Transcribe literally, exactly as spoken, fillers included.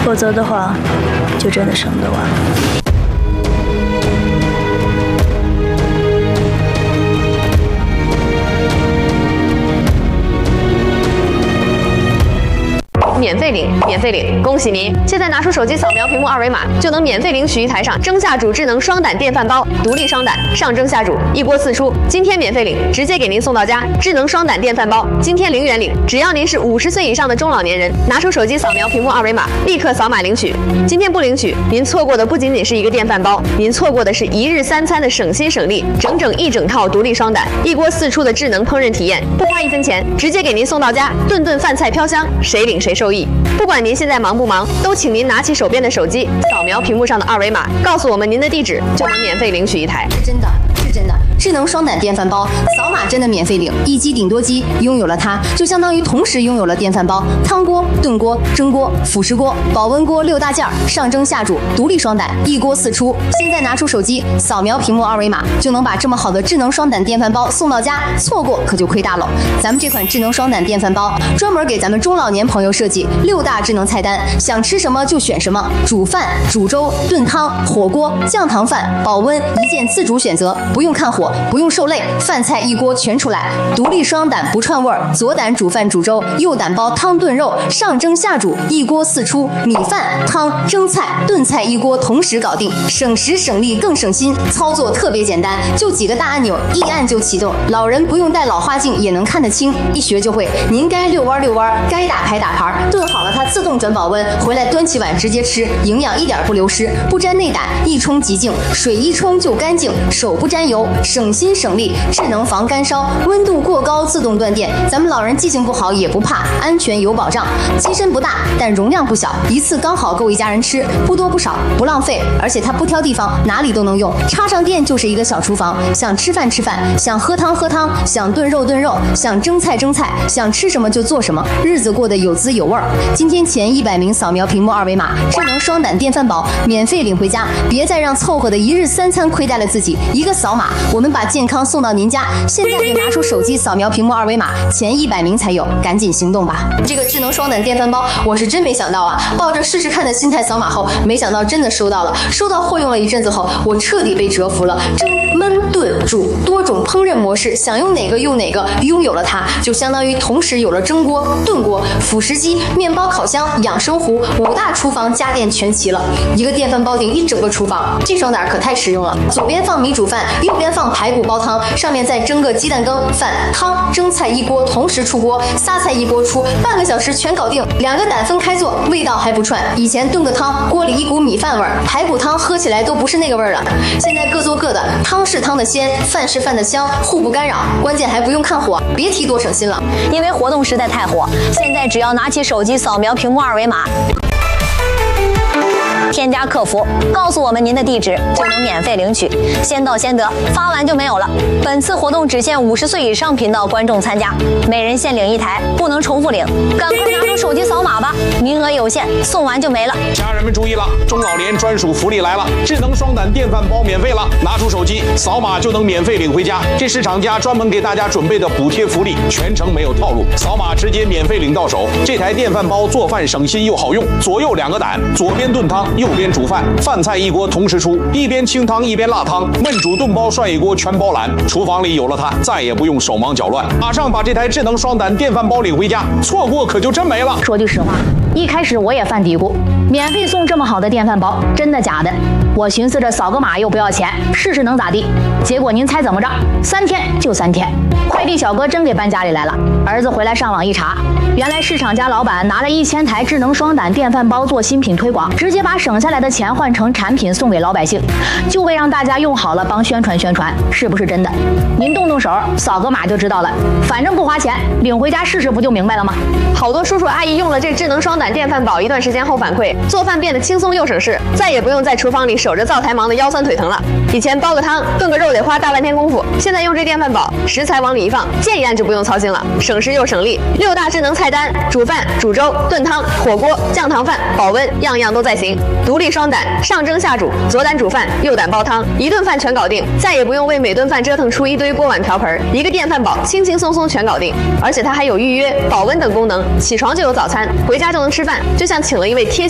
否则的话，就真的省得完了。 免费领，免费领！恭喜您！现在拿出手机扫描屏幕二维码，就能免费领取一台上蒸下煮智能双胆电饭煲，独立双胆，上蒸下煮，一锅四出。今天免费领，直接给您送到家。智能双胆电饭煲，今天零元领，只要您是五十岁以上的中老年人，拿出手机扫描屏幕二维码，立刻扫码领取。今天不领取，您错过的不仅仅是一个电饭煲，您错过的是一日三餐的省心省力，整整一整套独立双胆，一锅四出的智能烹饪体验，不花一分钱，直接给您送到家，顿顿饭菜飘香，谁领谁受益。不管您现在忙不忙，都请您拿起手边的手机，扫描屏幕上的二维码，告诉我们您的地址，就能免费领取一台。 是真的，是真的。智能双胆电饭煲，扫码真的免费领，一机顶多机，拥有了它，就相当于同时拥有了电饭煲、汤锅、炖锅、蒸锅、辅食锅、保温锅六大件，上蒸下煮，独立双胆，一锅四出。现在拿出手机，扫描屏幕二维码，就能把这么好的智能双胆电饭煲送到家，错过可就亏大了。咱们这款智能双胆电饭煲，专门给咱们中老年朋友设计六大智能菜单，想吃什么就选什么，煮饭、煮粥、炖汤、火锅、酱糖饭、保温，一键自主选择，不用看火。不用受累，饭菜一锅全出来，独立双胆不串味儿，左胆煮饭煮粥，右胆煲汤炖肉，上蒸下煮，一锅四出，米饭、汤、蒸菜、炖菜一锅同时搞定，省时省力更省心，操作特别简单，就几个大按钮，一按就启动，老人不用戴老花镜也能看得清，一学就会。您该遛弯遛弯，该打牌打牌，炖好了它自动转保温，回来端起碗直接吃，营养一点不流失，不沾内胆，一冲即净，水一冲就干净，手不沾油，省心省力，智能防干烧，温度过高自动断电，咱们老人记性不好也不怕，安全有保障。机身不大，但容量不小，一次刚好够一家人吃，不多不少，不浪费，而且它不挑地方，哪里都能用，插上电就是一个小厨房，想吃饭吃饭，想喝汤喝汤，想炖肉炖肉，想蒸菜蒸菜，想吃什么就做什么，日子过得有滋有味儿。今天前一百名扫描屏幕二维码，智能双胆电饭煲免费领回家，别再让凑合的一日三餐亏待了自己，一个扫码，我们把健康送到您家。现在就拿出手机扫描屏幕二维码，前一百名才有，赶紧行动吧！这个智能双胆电饭煲，我是真没想到啊！抱着试试看的心态扫码后，没想到真的收到了。收到货用了一阵子后，我彻底被折服了。蒸、焖、炖、煮多种烹饪模式，想用哪个用哪个，拥有了它，就相当于同时有了蒸锅、炖锅、辅食机、面包烤箱、养生壶，五大厨房家电全齐了。一个电饭煲顶一整个厨房，这双胆可太实用了。左边放米煮饭，右边放排骨煲汤，上面再蒸个鸡蛋羹、饭、汤、蒸菜一锅同时出锅，仨菜一锅出，半个小时全搞定。两个胆分开做，味道还不串。以前炖个汤，锅里一股米饭味儿，排骨汤喝起来都不是那个味儿了。现在各做各的，汤是汤的鲜，饭是饭的香，互不干扰。关键还不用看火，别提多省心了。 因为活动实在太火，现在只要拿起手机扫描屏幕二维码，添加客服，告诉我们您的地址，就能免费领取，先到先得，发完就没有了。本次活动只限五十岁以上频道观众参加，每人限领一台，不能重复领。赶快拿出手机扫码吧，名额有限，送完就没了。 家人们注意了，中老年专属福利来了，智能双胆电饭煲免费了，拿出手机扫码就能免费领回家。这是厂家专门给大家准备的补贴福利，全程没有套路，扫码直接免费领到手。这台电饭煲做饭省心又好用，左右两个胆，左边炖汤，右边煮饭，饭菜一锅同时出，一边清汤一边辣汤，焖煮炖煲涮一锅全包揽。厨房里有了它，再也不用手忙脚乱。马上把这台智能双胆电饭煲领回家，错过可就真没了。 说句实话，一开始我也犯嘀咕，免费送这么好的电饭煲，真的假的？我寻思着扫个码又不要钱，试试能咋地？结果您猜怎么着？三天就三天，快递小哥真给搬家里来了。儿子回来上网一查，原来市场家老板拿了一千台智能双胆电饭煲做新品推广，直接把省下来的钱换成产品送给老百姓，就为让大家用好了帮宣传宣传，是不是真的？您动动手，扫个码就知道了，反正不花钱，领回家试试不就明白了吗？ 好多叔叔阿姨用了这智能双胆电饭煲一段时间后反馈，做饭变得轻松又省事，再也不用在厨房里守着灶台忙得腰酸腿疼了。以前煲个汤、炖个肉得花大半天功夫，现在用这电饭煲，食材往里一放，键一按就不用操心了，省时又省力。六大智能菜单，煮饭、煮粥、炖汤、火锅、酱糖饭、保温，样样都在行。独立双胆，上蒸下煮，左胆煮饭，右胆煲汤，一顿饭全搞定，再也不用为每顿饭折腾出一堆锅碗瓢盆，一个电饭煲轻轻松松全搞定。而且它还有预约、保温等功能，起床就有早餐，回家就能吃饭，就像请了一位贴